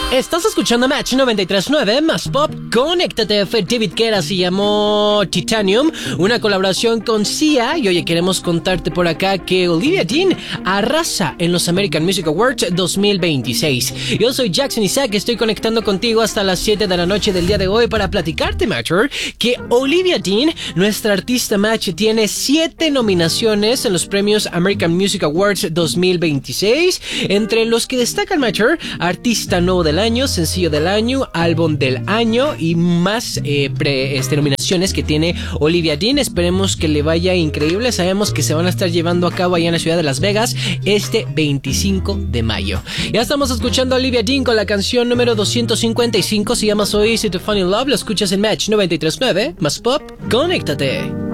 Estás escuchando Match 93.9 más Pop. Conéctate. Fue David Guetta, se llamó Titanium, una colaboración con Sia. Y oye, queremos contarte por acá que Olivia Dean arrasa en los American Music Awards 2026. Yo soy Jackson Isaac, estoy conectando contigo hasta las 7 de la noche del día de hoy para platicarte, Matcher, que Olivia Dean, nuestra artista Match, tiene 7 nominaciones en los premios American Music Awards 2026, entre los que destacan, Matcher, Artista Nuevo del Año, Sencillo del Año, Álbum del Año y más nominaciones que tiene Olivia Dean. Esperemos que le vaya increíble. Sabemos que se van a estar llevando a cabo allá en la ciudad de Las Vegas este 25 de mayo. Ya estamos escuchando a Olivia Dean con la canción número 255, se llama So Easy to Fall in Love. Lo escuchas en Match 93.9 más Pop. Conéctate.